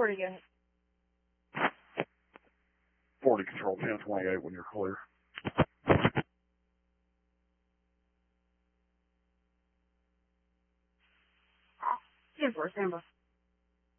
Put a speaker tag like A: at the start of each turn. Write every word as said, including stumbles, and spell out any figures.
A: forty unit.
B: forty control ten twenty-eight when you're clear.
A: ten four, stand by.